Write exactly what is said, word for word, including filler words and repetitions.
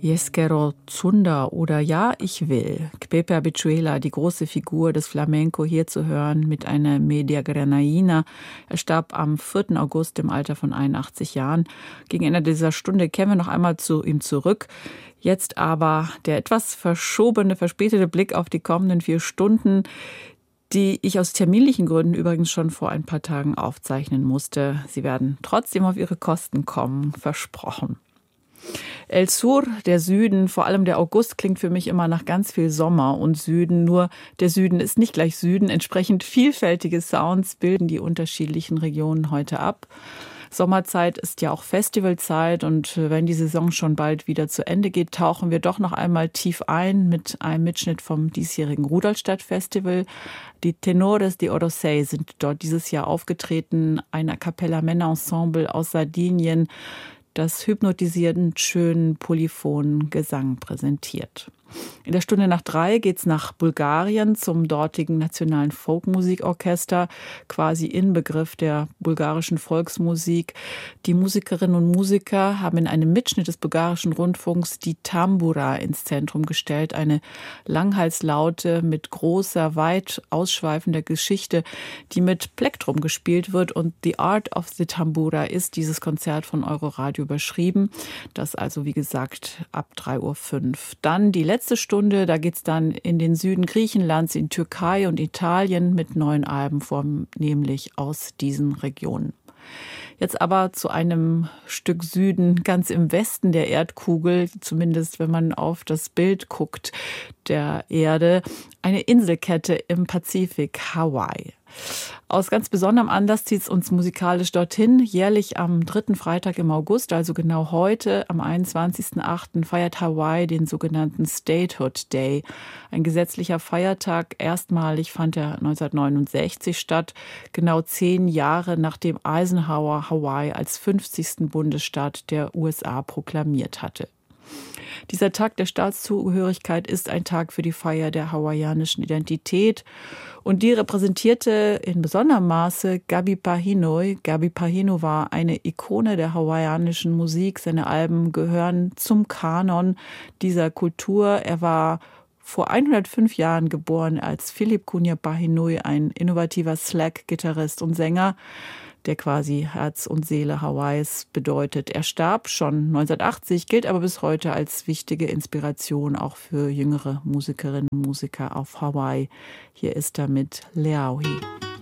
Yesquero Zunda oder Ja, ich will. Pepe Habichuela, die große Figur des Flamenco, hier zu hören mit einer Media Granaína. Er starb am vierten August im Alter von einundachtzig Jahren. Gegen Ende dieser Stunde kehren wir noch einmal zu ihm zurück. Jetzt aber der etwas verschobene, verspätete Blick auf die kommenden vier Stunden, die ich aus terminlichen Gründen übrigens schon vor ein paar Tagen aufzeichnen musste. Sie werden trotzdem auf ihre Kosten kommen, versprochen. El Sur, der Süden, vor allem der August, klingt für mich immer nach ganz viel Sommer und Süden. Nur der Süden ist nicht gleich Süden. Entsprechend vielfältige Sounds bilden die unterschiedlichen Regionen heute ab. Sommerzeit ist ja auch Festivalzeit und wenn die Saison schon bald wieder zu Ende geht, tauchen wir doch noch einmal tief ein mit einem Mitschnitt vom diesjährigen Rudolstadt-Festival. Die Tenores de Orosei sind dort dieses Jahr aufgetreten, ein A cappella Männerensemble aus Sardinien, das hypnotisierend schönen polyphonen Gesang präsentiert. In der Stunde nach drei geht's nach Bulgarien zum dortigen Nationalen Folkmusikorchester, quasi Inbegriff der bulgarischen Volksmusik. Die Musikerinnen und Musiker haben in einem Mitschnitt des bulgarischen Rundfunks die Tambura ins Zentrum gestellt, eine Langhalslaute mit großer, weit ausschweifender Geschichte, die mit Plektrum gespielt wird, und The Art of the Tambura ist dieses Konzert von Euroradio überschrieben. Das also, wie gesagt, ab drei Uhr fünf. Dann die letzte Stunde, da geht's dann in den Süden Griechenlands, in Türkei und Italien mit neuen Alben, vornehmlich aus diesen Regionen. Jetzt aber zu einem Stück Süden, ganz im Westen der Erdkugel, zumindest wenn man auf das Bild guckt der Erde, eine Inselkette im Pazifik, Hawaii. Aus ganz besonderem Anlass zieht es uns musikalisch dorthin. Jährlich am dritten Freitag im August, also genau heute, am einundzwanzigsten achten feiert Hawaii den sogenannten Statehood Day. Ein gesetzlicher Feiertag. Erstmalig fand er neunzehnhundertneunundsechzig statt, genau zehn Jahre nachdem Eisenhower Hawaii als fünfzigsten Bundesstaat der U S A proklamiert hatte. Dieser Tag der Staatszugehörigkeit ist ein Tag für die Feier der hawaiianischen Identität. Und die repräsentierte in besonderem Maße Gabi Pahinoy. Gabi Pahinoy war eine Ikone der hawaiianischen Musik. Seine Alben gehören zum Kanon dieser Kultur. Er war vor hundertfünf Jahren geboren als Philip Cunha Pahinoy, ein innovativer Slack-Gitarrist und Sänger, der quasi Herz und Seele Hawaiis bedeutet. Er starb schon neunzehnhundertachtzig, gilt aber bis heute als wichtige Inspiration auch für jüngere Musikerinnen und Musiker auf Hawaii. Hier ist er mit Leauhi.